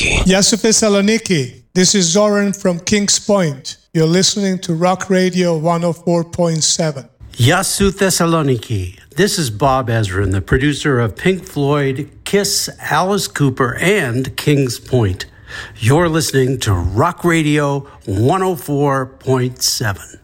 Thessaloniki. Yasu Thessaloniki. This is Zoran from Kings Point. You're listening to Rock Radio 104.7. Yasu Thessaloniki. This is Bob Ezrin, the producer of Pink Floyd, Kiss, Alice Cooper, and Kings Point. You're listening to Rock Radio 104.7.